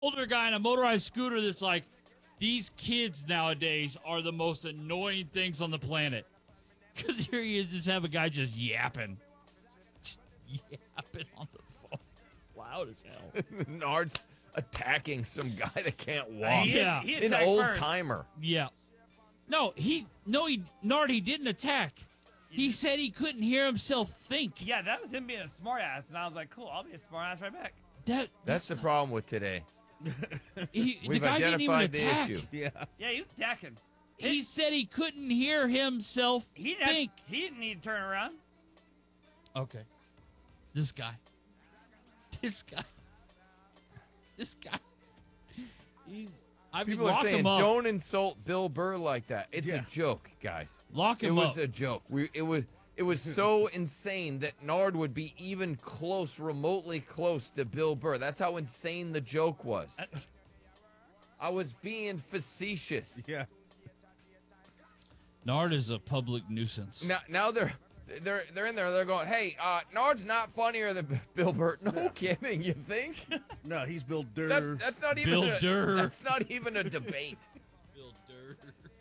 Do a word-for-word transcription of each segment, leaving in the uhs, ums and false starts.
older guy on a motorized scooter that's like, these kids nowadays are the most annoying things on the planet. Because here he is, just have a guy just yapping. Just yapping on the phone. Loud as hell. Nard's attacking some guy that can't walk. Yeah. He An attacked old first. timer. Yeah. No, he, no, he, Nard, he didn't attack. He said he couldn't hear himself think. Yeah, that was him being a smartass, and I was like, cool, I'll be a smartass right back. That, That's the problem with today. he, the We've guy didn't even identified the attack. issue. Yeah. Yeah, he was attacking. He said he couldn't hear himself He didn't, think. have, he didn't need to turn around. Okay. This guy. This guy. This guy. He's. I mean, People are lock saying, him up. don't insult Bill Burr like that. It's Yeah. a joke, guys. Lock It him was up. a joke. We, it was it was so insane that Nard would be even close, remotely close to Bill Burr. That's how insane the joke was. I was being facetious. Yeah. Nard is a public nuisance. Now, now they're they're they're in there. They're going, hey, uh, Nard's not funnier than B- Bill Burr. No kidding. You think? No, he's Bill Durr. That's that's not even Bill a, Durr. That's not even a debate. Bill Durr.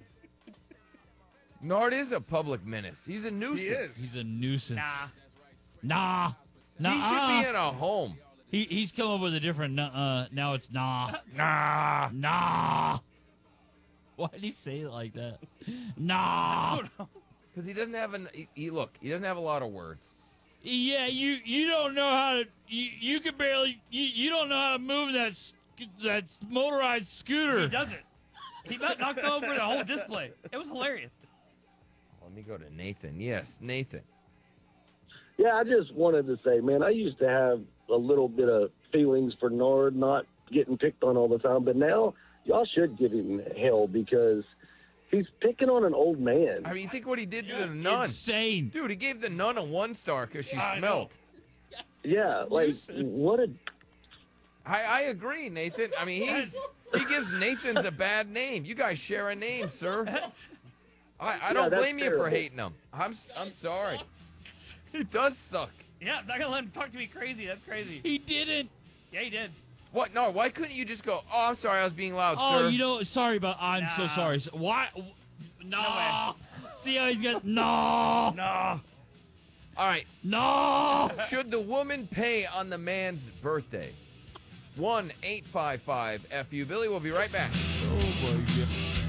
Nard is a public menace. He's a nuisance. He is. He's a nuisance. Nah. Nah. Nah. He should be in a home. He, he's come up with a different. Uh, now it's nah. Nah. Nah. Why did he say it like that? Nah. Because he doesn't have an. He, he look. He doesn't have a lot of words. Yeah, you you don't know how to. You, you can barely. You, you don't know how to move that sc- that motorized scooter. He doesn't. He about knocked over the whole display. It was hilarious. Let me go to Nathan. Yes, Nathan. Yeah, I just wanted to say, man, I used to have a little bit of feelings for Nard not getting picked on all the time, but now y'all should give him hell because he's picking on an old man. I mean, you think what he did to the nun? Insane. Dude, he gave the nun a one star because she smelled. Yeah, like, what a... I, I agree, Nathan. I mean, he's he gives Nathan's a bad name. You guys share a name, sir. I, I don't that's blame you for terrible. hating him. I'm s- I'm sorry. He does suck. Yeah, I'm not gonna let him talk to me crazy. That's crazy. He didn't. Yeah, he did. What? No, why couldn't you just go, oh, I'm sorry, I was being loud, Oh, sir. you know, sorry about. I'm so Nah. sorry. So why? Nah. See how he's got. No. Nah. All right. No. Should the woman pay on the man's birthday? one eight five five F U. Billy, we'll be right back. Oh, my God.